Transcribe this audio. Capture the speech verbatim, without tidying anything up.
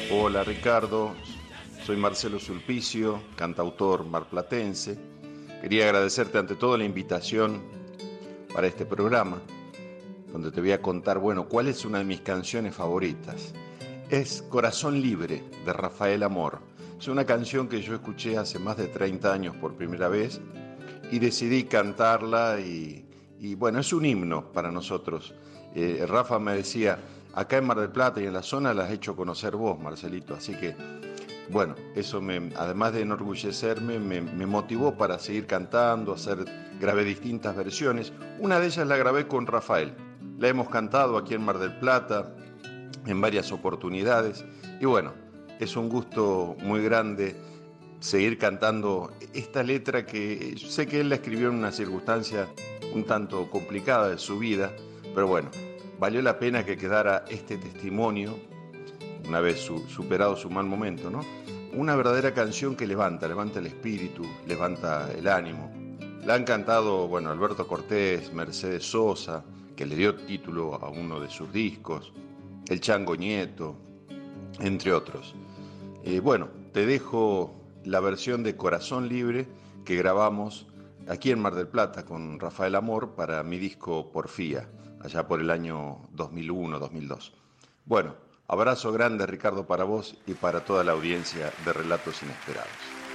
Hola Ricardo, soy Marcelo Sulpicio, cantautor marplatense. Quería agradecerte ante todo la invitación para este programa, donde te voy a contar, bueno, cuál es una de mis canciones favoritas. Es Corazón Libre, de Rafael Amor. Es una canción que yo escuché hace más de treinta años por primera vez y decidí cantarla y, y bueno, es un himno para nosotros. Eh, Rafa me decía, acá en Mar del Plata y en la zona la has hecho conocer vos, Marcelito, así que bueno, eso me, además de enorgullecerme, me, me motivó para seguir cantando, hacer, grabé distintas versiones. Una de ellas la grabé con Rafael. La hemos cantado aquí en Mar del Plata en varias oportunidades. Y bueno, es un gusto muy grande seguir cantando esta letra que sé que él la escribió en una circunstancia un tanto complicada de su vida, pero bueno, valió la pena que quedara este testimonio una vez su, superado su mal momento, ¿no? Una verdadera canción que levanta, levanta el espíritu, levanta el ánimo. La han cantado, bueno, Alberto Cortés, Mercedes Sosa, que le dio título a uno de sus discos, el Chango Nieto, entre otros. Eh, bueno, te dejo la versión de Corazón Libre que grabamos aquí en Mar del Plata con Rafael Amor para mi disco Porfía, allá por el año dos mil uno dos mil dos. Bueno, abrazo grande Ricardo para vos y para toda la audiencia de Relatos Inesperados.